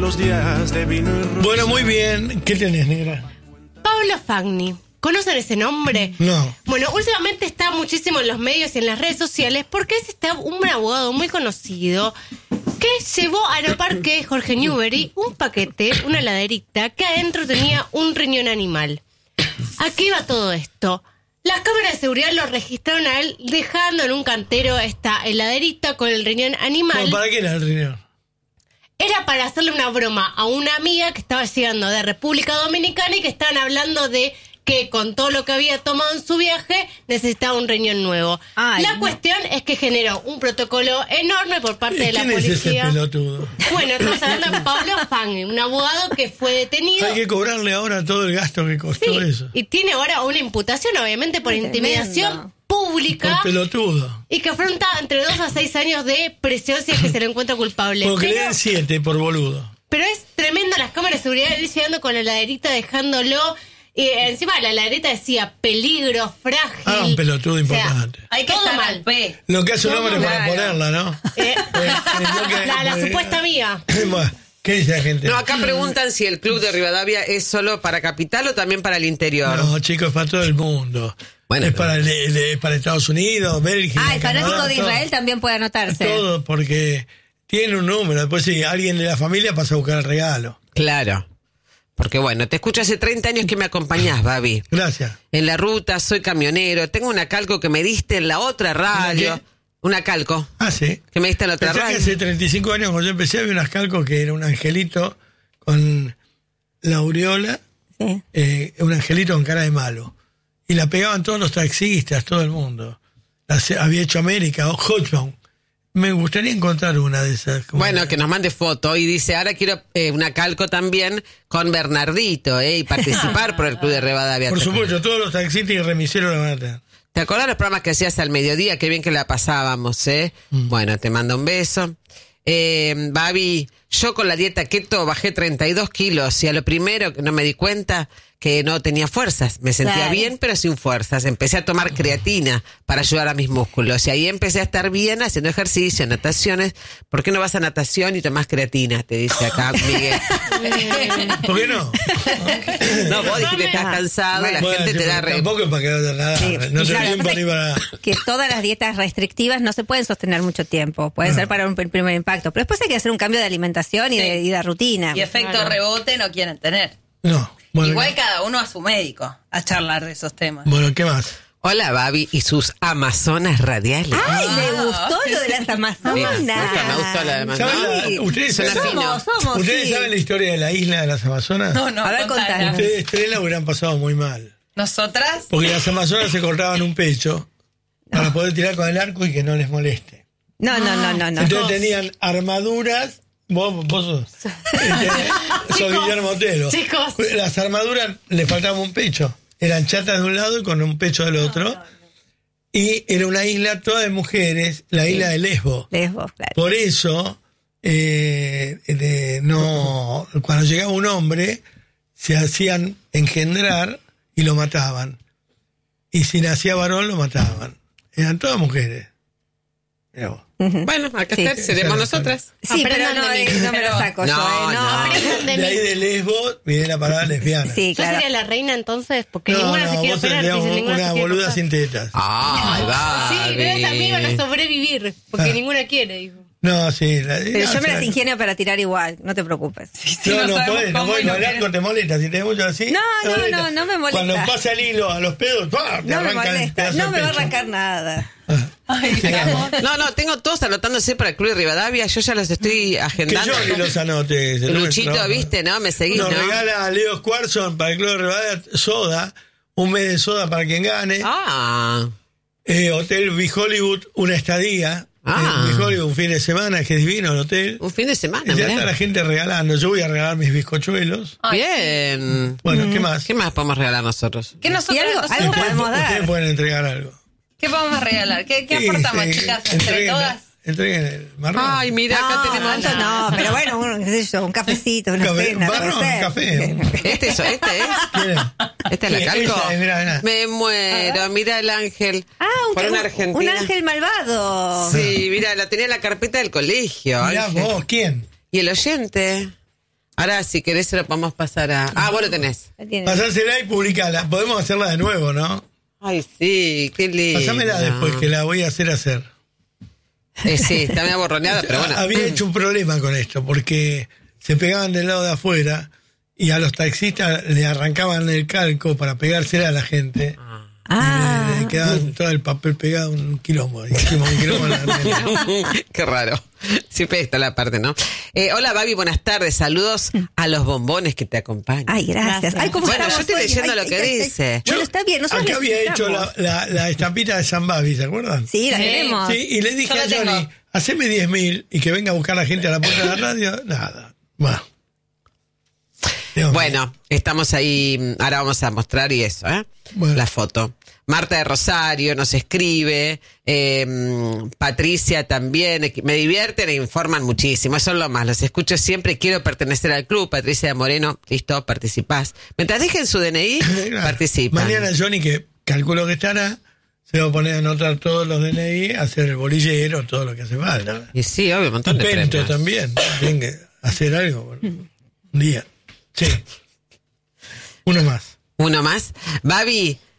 los días de vino y rosas. Bueno, muy bien. ¿Qué tenés, negra? Pablo Fagni. ¿Conocen ese nombre? No. Bueno, últimamente está muchísimo en los medios y en las redes sociales porque es un abogado muy conocido que llevó a Aeroparque Jorge Newbery un paquete, una heladerita, que adentro tenía un riñón animal. ¿A qué iba todo esto? Las cámaras de seguridad lo registraron a él dejando en un cantero esta heladerita con el riñón animal. No, ¿para qué era el riñón? Era para hacerle una broma a una amiga que estaba llegando de República Dominicana y que estaban hablando de que con todo lo que había tomado en su viaje necesitaba un riñón nuevo. Ay, la cuestión es que generó un protocolo enorme por parte de la ¿Quién policía. es ese pelotudo? Bueno, estamos hablando de Pablo Fagni, un abogado que fue detenido. Hay que cobrarle ahora todo el gasto que costó Sí, eso. y tiene ahora una imputación, obviamente, por intimidación pública. Por pelotudo. Y que afronta entre 2 a 6 años de prisión si es que se lo encuentra culpable. Porque le Pero- den 7 por boludo. Pero es tremendo las cámaras de seguridad, él llegando con la heladerita, dejándolo. Y encima la heladerita decía peligro, frágil. Ah, un pelotudo O sea, importante. Hay que todo estar mal. al P. Lo que hace un todo hombre para claro. ponerla, ¿no? La supuesta amiga. Bueno, ¿qué dice la gente? No, acá preguntan si el club de Rivadavia es solo para capital o también para el interior. No, chicos, es para todo el mundo. Bueno, es pero- para Estados Unidos, Bélgica. Ah, el fanático Canadá, de todo. Israel también puede anotarse. Todo, porque tiene un número. Después, si alguien de la familia pasa a buscar el regalo. Claro. Porque bueno, te escucho hace 30 años que me acompañás, Babi. Gracias. En la ruta, soy camionero, tengo una calco que me diste en la otra radio. qué? Una calco Ah, sí. que me diste en la otra Pensé que radio. hace 35 años cuando yo empecé había unas calcos que era un angelito con la aureola, Sí. un angelito con cara de malo. Y la pegaban todos los taxistas, todo el mundo. Había hecho América o Hotbound. Me gustaría encontrar una de esas. Bueno, que nos mande foto y dice, ahora quiero una calco también con Bernardito, y participar por el club de Rivadavia. Por supuesto, todos los taxistas y remiseros la van a tener. ¿Te acordás los programas que hacías al mediodía? Qué bien que la pasábamos, ¿eh? Bueno, te mando un beso. Babi, yo con la dieta keto bajé 32 kilos y a lo primero que no me di cuenta que no tenía fuerzas. Me sentía Claro. bien, pero sin fuerzas. Empecé a tomar creatina para ayudar a mis músculos. Y ahí empecé a estar bien haciendo ejercicio, nataciones. ¿Por qué no vas a natación y tomás creatina? Te dice acá Miguel. ¿Por qué no? No, vos dijiste que estás cansado, la Bueno, gente te da re... tampoco es para que vaya nada. Sí, No y tengo claro, tiempo pasa ni para. que todas las dietas restrictivas no se pueden sostener mucho tiempo. Pueden ser para un primer impacto. Pero después hay que hacer un cambio de alimentación y, Sí. y de rutina. Y efecto Claro. rebote no quieren tener. No. Bueno, Igual cada uno a su médico a charlar de esos temas. Bueno, ¿qué más? Hola, Babi y sus amazonas radiales. ¡Ay, le gustó lo de las amazonas! Me gustó la de ¿Saben Amazonas. ustedes Suena saben- fino. Somos, ¿Ustedes sí. saben la historia de la isla de las Amazonas? No, A ver, contala. contanos. Ustedes tres la hubieran pasado muy mal. ¿Nosotras? Porque las Amazonas se cortaban un pecho para poder tirar con el arco y que no les moleste. No. Entonces tenían armaduras. Vos sos Guillermo Otero. Chicos. Las armaduras le faltaba un pecho. Eran chatas de un lado y con un pecho del otro. Y era una isla toda de mujeres, la isla de Lesbos. Lesbos, claro. Por eso, no, cuando llegaba un hombre, se hacían engendrar y lo mataban. Y si nacía varón, lo mataban. Eran todas mujeres. Mirá vos. Bueno, acá Sí. está, seremos nosotras. Sí, pero Aprendan no, de mí. no me lo saco No, yo, no. Aprendan de De ahí mí. de Lesbos viene la palabra lesbiana. Sí, Yo claro. sería la reina entonces, porque No, ninguna se quiere vos operar. serías Dice, ninguna una se quiere boluda operar. sin tetas. Ay, Babi. Sí, gracias a mí van a sobrevivir, porque ninguna quiere, dijo. No, sí. Pero yo me las ingenio para tirar igual, no te preocupes. No sabemos podés, no cómo podés, y no el arco queremos. te molesta, si tenés mucho así. No me molesta. Cuando pasa el hilo a los pedos, ¡pah! te No me arranca el molesta, pedazo no del me va a pecho. arrancar nada. Ay, Sigamos. No, tengo todos anotándose para el Club de Rivadavia. Yo ya los estoy Que agendando. yo ni los anote. es el Luchito, trabajo. viste, ¿no? Me seguís, Nos ¿no? regala a Leo Squarson para el Club de Rivadavia soda, un mes de soda para quien gane. Ah, Hotel Big Hollywood, una estadía. Ah. Big Hollywood, un fin de semana, que es divino el hotel. un fin de semana, Y ya está mirá. la gente regalando. Yo voy a regalar mis bizcochuelos. Bien. Bueno, ¿qué más? ¿Qué más podemos regalar nosotros? ¿Qué nosotros, Y algo nosotros- podemos Ustedes dar. pueden entregar algo. ¿Qué podemos regalar? ¿Qué Sí, aportamos, sí, chicas? Entre todas. Entreguen el marrón. Ay, mira, acá tenemos... tanto no, pero bueno, qué sé yo, un cafecito, una Café, cena, barro, puede ser. café. ¿Este es? ¿Quién es? ¿Esta es la Sí, calco? esa es, mirá. Me muero, mira el ángel. Ah, Por una un argentina. ángel malvado. Sí, mira, la tenía en la carpeta del colegio. Mirá Ángel. vos, ¿quién? Y el oyente. Ahora, si querés, se lo podemos pasar a... Ah, vos lo tenés. La tiene. Pasásela y publicala. Podemos hacerla de nuevo, ¿no? Ay, sí, qué lindo. Pasámela después, que la voy a hacer. Sí, está medio borroneada, pero bueno. Había hecho un problema con esto, porque se pegaban del lado de afuera y a los taxistas le arrancaban el calco para pegársela a la gente. Le quedaban todo el papel pegado, un quilombo. Hicimos un quilombo en la Qué raro. Siempre está la parte, ¿no? Hola, Babi, buenas tardes. Saludos a los bombones que te acompañan. Ay, gracias. Ay, ¿cómo Bueno, estamos yo estoy hoy? leyendo Ay, lo que dice. Bueno, está bien. Nosotros Acá había hecho necesitamos. la estampita de San Babi, ¿se acuerdan? Sí, la Sí. tenemos. Sí, y le dije Yo a la tengo. Johnny, haceme 10.000 y que venga a buscar a la gente a la puerta de la radio. Nada. Bueno. Bueno, estamos ahí, ahora vamos a mostrar y eso, Bueno. la foto. Marta de Rosario nos escribe, Patricia también, me divierten e informan muchísimo, eso es lo más, los escucho siempre, quiero pertenecer al club, Patricia de Moreno, listo, participás. Mientras dejen su DNI, participan. Mañana Johnny, que calculo que estará, se va a poner a anotar todos los DNI, hacer el bolillero, todo lo que hace falta. Y sí, obvio, un montón de Pento premios. también, tienen que hacer algo un día. Sí. Uno más. Uno más. Babi,